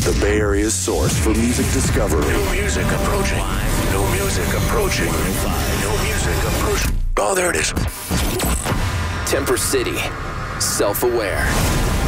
the Bay Area's source for music discovery. New music approaching. New music approaching. New music approaching. Oh, there it is. Temper City. Self-aware.